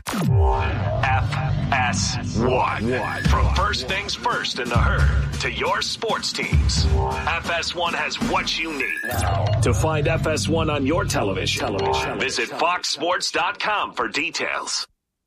Speaker 4: F S one. From first things first in the herd to your sports teams. F S one has what you need. To find F S one on your television, television. Visit fox sports dot com for details.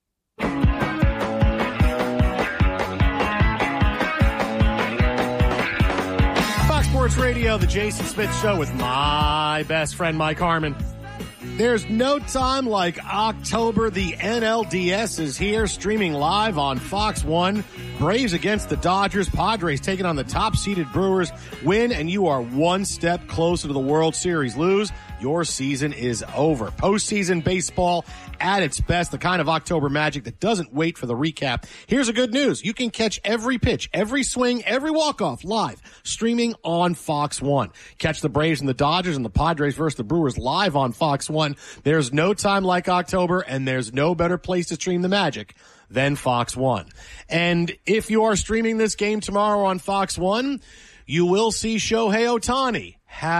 Speaker 23: Sports Radio, the Jason Smith Show with my best friend, Mike Harmon. There's no time like October. The N L D S is here, streaming live on Fox one. Braves against the Dodgers. Padres taking on the top-seeded Brewers. Win, and you are one step closer to the World Series. Lose, your season is over. Postseason baseball at its best, the kind of October magic that doesn't wait for the recap. Here's the good news. You can catch every pitch, every swing, every walk-off live, streaming on Fox one. Catch the Braves and the Dodgers and the Padres versus the Brewers live on Fox one. There's no time like October, and there's no better place to stream the magic than Fox one. And if you are streaming this game tomorrow on Fox one, you will see Shohei Ohtani.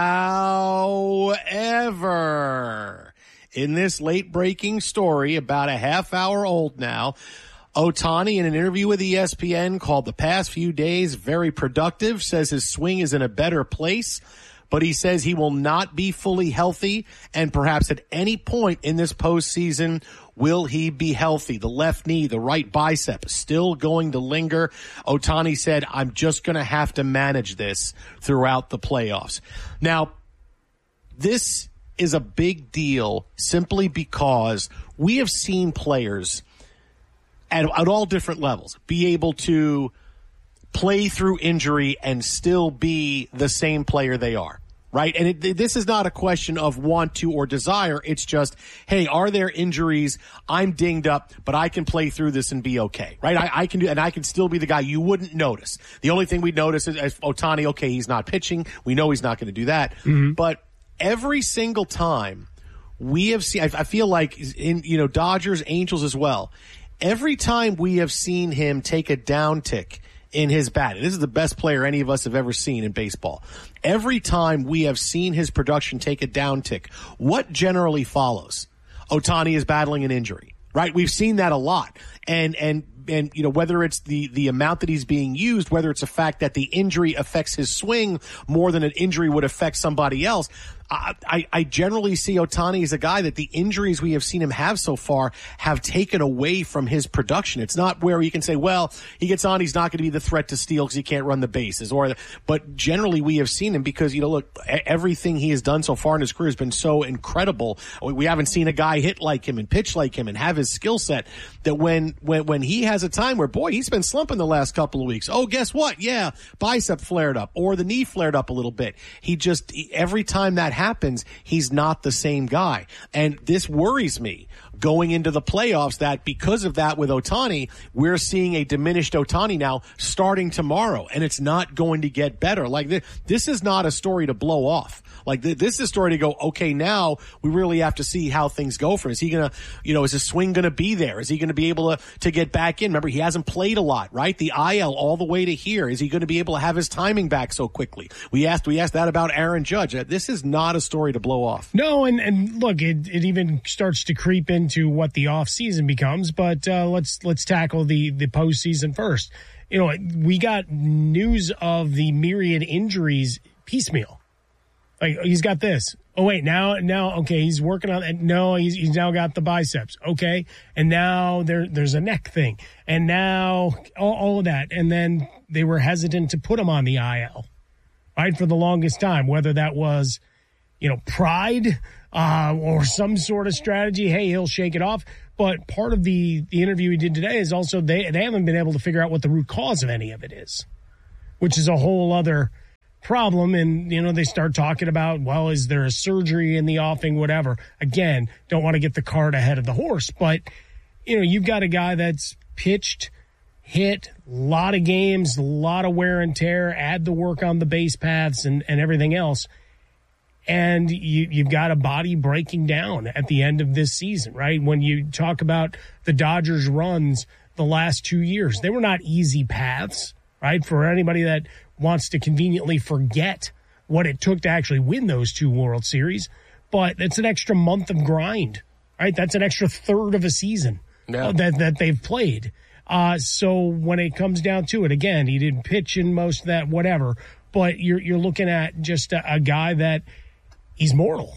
Speaker 23: However, in this late-breaking story, about a half hour old now, Ohtani, in an interview with E S P N, called the past few days very productive, says his swing is in a better place, but he says he will not be fully healthy, and perhaps at any point in this postseason will he be healthy. The left knee, the right bicep, still going to linger. Ohtani said, I'm just going to have to manage this throughout the playoffs. Now, this is a big deal simply because we have seen players at, at all different levels be able to play through injury and still be the same player they are. Right? And it, this is not a question of want to or desire. It's just, hey, are there injuries? I'm dinged up, but I can play through this and be okay. Right? I, I can do, and I can still be the guy you wouldn't notice. The only thing we'd notice is, is Ohtani, okay, he's not pitching. We know he's not going to do that. Mm-hmm. But every single time we have seen, I, I feel like in, you know, Dodgers, Angels as well, every time we have seen him take a down tick in his bat. This is the best player any of us have ever seen in baseball. Every time we have seen his production take a down tick, what generally follows? Ohtani is battling an injury, right? We've seen that a lot. And, and, and, you know, whether it's the, the amount that he's being used, whether it's a fact that the injury affects his swing more than an injury would affect somebody else, I, I, I generally see Ohtani as a guy that the injuries we have seen him have so far have taken away from his production. It's not where you can say, well, he gets on, he's not going to be the threat to steal because he can't run the bases. Or, but generally we have seen him because, you know, look, everything he has done so far in his career has been so incredible. We haven't seen a guy hit like him and pitch like him and have his skill set that when, when, when he has a time where, boy, he's been slumping the last couple of weeks. Oh, guess what? Yeah, bicep flared up or the knee flared up a little bit. He just, every time that happens, he's not the same guy. And this worries me going into the playoffs that because of that with Ohtani, we're seeing a diminished Ohtani now starting tomorrow, and it's not going to get better. Like this, this is not a story to blow off. Like this is a story to go, okay, now we really have to see how things go for him. Is he going to, you know, is his swing going to be there? Is he going to be able to, to get back in? Remember, he hasn't played a lot, right? The I L all the way to here. Is he going to be able to have his timing back so quickly? We asked, we asked that about Aaron Judge. This is not a story to blow off.
Speaker 2: No, and, and look, it, it even starts to creep into what the off season becomes, but uh, let's, let's tackle the, the postseason first. You know, we got news of the myriad injuries piecemeal. Like, he's got this. Oh, wait, now, now, okay, he's working on it. No, he's, he's now got the biceps. Okay. And now there, there's a neck thing. And now all, all of that. And then they were hesitant to put him on the I L, right? For the longest time, whether that was, you know, pride, uh, or some sort of strategy. Hey, he'll shake it off. But part of the, the interview he did today is also they, they haven't been able to figure out what the root cause of any of it is, which is a whole other problem. And, you know, they start talking about, well, is there a surgery in the offing, whatever. Again, don't want to get the cart ahead of the horse, but, you know, you've got a guy that's pitched, hit, a lot of games, a lot of wear and tear, add the work on the base paths and, and everything else. And you, you've got a body breaking down at the end of this season, right? When you talk about the Dodgers' runs the last two years, they were not easy paths, right? For anybody that wants to conveniently forget what it took to actually win those two World Series. But it's an extra month of grind, right? That's an extra third of a season yeah. uh, that, that they've played. Uh, so when it comes down to it, again, he didn't pitch in most of that, whatever. But you're, you're looking at just a, a guy that he's mortal.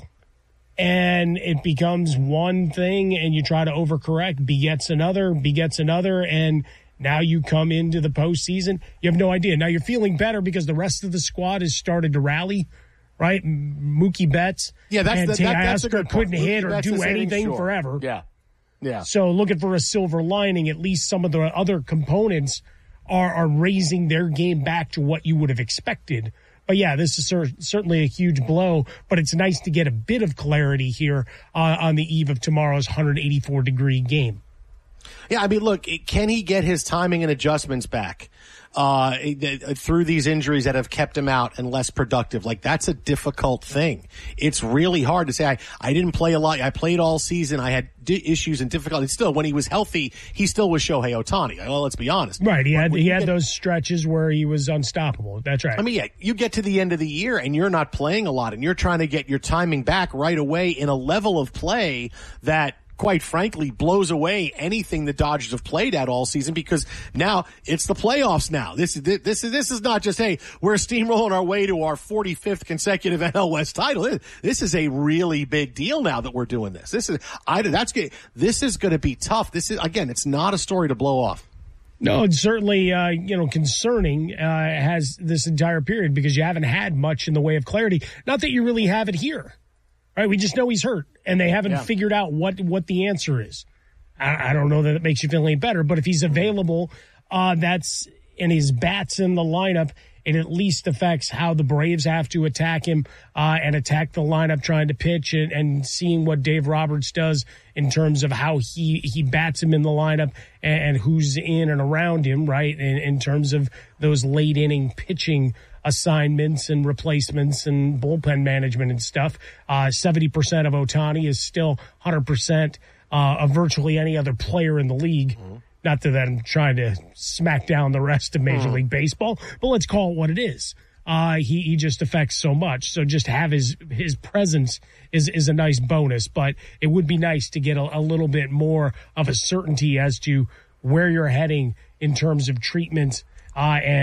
Speaker 2: And it becomes one thing and you try to overcorrect, begets another, begets another, and now you come into the postseason, you have no idea. Now you're feeling better because the rest of the squad has started to rally, right? Mookie Betts
Speaker 23: yeah, that's
Speaker 2: and
Speaker 23: the, that, that's
Speaker 2: Teoscar couldn't
Speaker 23: Mookie
Speaker 2: hit or
Speaker 23: Betts
Speaker 2: do anything
Speaker 23: sure.
Speaker 2: forever.
Speaker 23: Yeah, yeah.
Speaker 2: So looking for a silver lining, at least some of the other components are, are raising their game back to what you would have expected. But yeah, this is cer- certainly a huge blow, but it's nice to get a bit of clarity here uh, on the eve of tomorrow's one hundred eighty-four degree game.
Speaker 23: Yeah, I mean, look, can he get his timing and adjustments back uh, through these injuries that have kept him out and less productive? Like, that's a difficult thing. It's really hard to say, I, I didn't play a lot. I played all season. I had d- issues and difficulties. Still, when he was healthy, he still was Shohei Ohtani. Well, let's be honest.
Speaker 2: Right. He had,
Speaker 23: when
Speaker 2: he had
Speaker 23: get,
Speaker 2: those stretches where he was unstoppable. That's right.
Speaker 23: I mean, yeah, you get to the end of the year and you're not playing a lot and you're trying to get your timing back right away in a level of play that, quite frankly, blows away anything the Dodgers have played at all season, because now it's the playoffs now. This is, this is, this is not just, hey, we're steamrolling our way to our forty-fifth consecutive N L West title. This is a really big deal now that we're doing this. This is, I, that's good. This is going to be tough. This is, again, it's not a story to blow off.
Speaker 2: No, it's certainly, uh, you know, concerning, uh, has this entire period, because you haven't had much in the way of clarity. Not that you really have it here. Right, we just know he's hurt, and they haven't yeah. figured out what, what the answer is. I, I don't know that it makes you feel any better, but if he's available, uh, that's and his bat's in the lineup, it at least affects how the Braves have to attack him uh, and attack the lineup trying to pitch, and, and seeing what Dave Roberts does in terms of how he, he bats him in the lineup and, and who's in and around him, right, in, in terms of those late inning pitching assignments and replacements and bullpen management and stuff. Uh, seventy percent of Ohtani is still one hundred percent uh, of virtually any other player in the league. Mm-hmm. Not that I'm trying to smack down the rest of Major mm-hmm. League Baseball, but let's call it what it is. Uh, he, he just affects so much. So just have his, his presence is, is a nice bonus, but it would be nice to get a, a little bit more of a certainty as to where you're heading in terms of treatment uh, and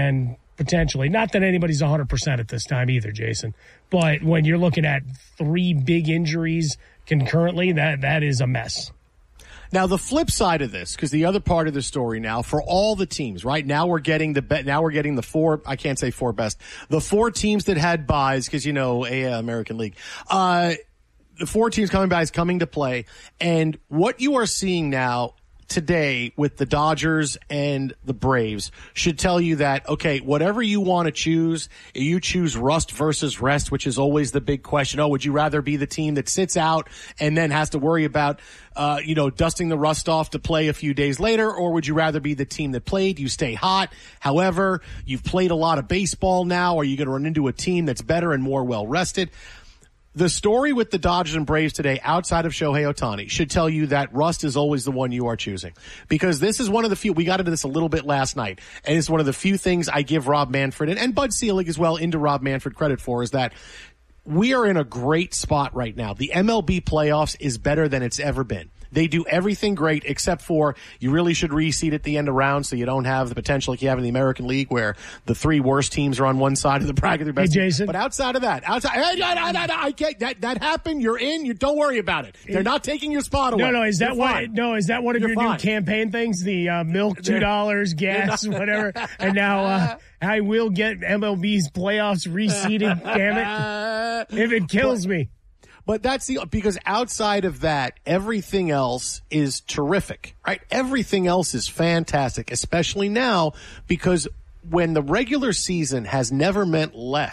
Speaker 2: potentially. Not that anybody's one hundred percent at this time either, Jason. But when you're looking at three big injuries concurrently, that that is a mess.
Speaker 23: Now, the flip side of this, because the other part of the story now, for all the teams, right now we're getting the be- now we're getting the four. I can't say four best. The four teams that had buys, because you know, a uh, American League. Uh, the four teams coming by is coming to play, and what you are seeing now today with the Dodgers and the Braves should tell you that, okay, whatever you want to choose, you choose rust versus rest, which is always the big question. Oh, would you rather be the team that sits out and then has to worry about, uh, you know, dusting the rust off to play a few days later, or would you rather be the team that played, you stay hot? However, you've played a lot of baseball now. Are you going to run into a team that's better and more well rested? The story with the Dodgers and Braves today, outside of Shohei Ohtani, should tell you that rust is always the one you are choosing. Because this is one of the few, we got into this a little bit last night, and it's one of the few things I give Rob Manfred, and, and Bud Selig as well, into Rob Manfred credit for, is that we are in a great spot right now. The M L B playoffs is better than it's ever been. They do everything great except for you really should reseed at the end of rounds so you don't have the potential like you have in the American League where the three worst teams are on one side of the bracket. Hey,
Speaker 2: Jason.
Speaker 23: But outside of that, outside, I, I, I, I, I get that, that happened. You're in. You don't worry about it. They're not taking your spot away.
Speaker 2: No, no, is that
Speaker 23: You're
Speaker 2: what,
Speaker 23: fine.
Speaker 2: no, is that one of
Speaker 23: You're
Speaker 2: your
Speaker 23: fine.
Speaker 2: new campaign things? The uh, milk, two dollars, gas, whatever. And now, uh, I will get M L B's playoffs reseeded, damn it. If it kills
Speaker 23: but,
Speaker 2: me.
Speaker 23: But that's the, because outside of that, everything else is terrific, right? Everything else is fantastic, especially now because when the regular season has never meant less.